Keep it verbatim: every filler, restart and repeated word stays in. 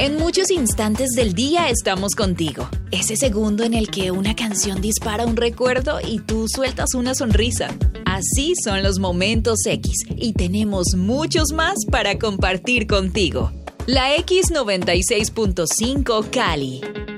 En muchos instantes del día estamos contigo. Ese segundo en el que una canción dispara un recuerdo y tú sueltas una sonrisa. Así son los momentos X y tenemos muchos más para compartir contigo. La X noventa y seis punto cinco Cali.